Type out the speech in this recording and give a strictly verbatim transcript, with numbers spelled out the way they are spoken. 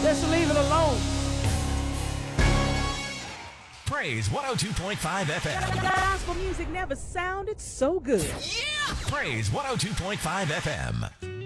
Just leave it alone. Praise one oh two point five F M. Gospel music never sounded so good. Yeah! Praise one oh two point five F M.